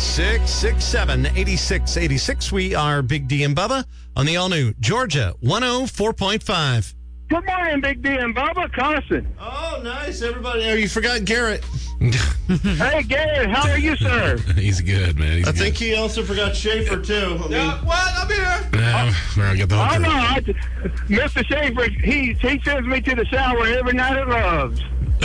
888-667-8686. We are Big D and Bubba on the all-new Georgia 104.5. Good morning, Big D and Bubba. Carson. Oh, nice, everybody. Oh, you forgot Garrett. Hey, Garrett, how are you, sir? He's good, man. I think he also forgot Schaefer, too. What? I'm here. I got the whole Oh, crew. no, Mr. Schaefer, he sends me to the shower every night at Love's.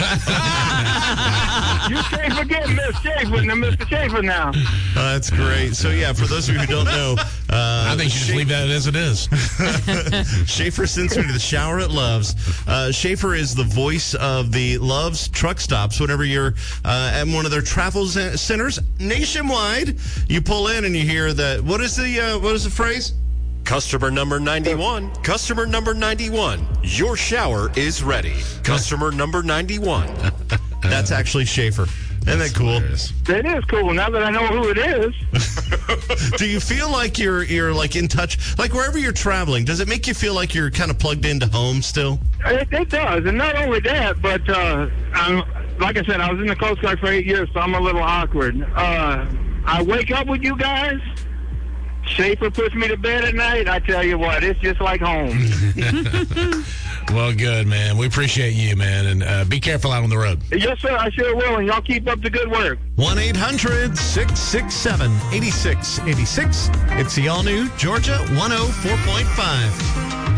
You can't forget Miss Schaefer and Mr. Schaefer now. That's great. So, yeah, for those of you who don't know, I think you should just leave that as it is. Schaefer sends me to the shower at Love's. Schaefer is the voice of the Love's truck stops. Whenever you're at one of their travel centers nationwide, you pull in and you hear that. What is the phrase? Customer number 91. Customer number 91. Your shower is ready. Customer number 91. That's actually Schaefer. Isn't that cool? Hilarious. It is cool now that I know who it is. Do you feel like you're like in touch, like wherever you're traveling? Does it make you feel like you're kind of plugged into home still? It does, and not only that, but like I said, I was in the Coast Guard for 8 years, so I'm a little awkward. I wake up with you guys. Schaefer puts me to bed at night. I tell you what, it's just like home. Well, good, man. We appreciate you, man. And be careful out on the road. Yes, sir, I sure will, and y'all keep up the good work. 1-800-667-8686. It's the all-new Georgia 104.5.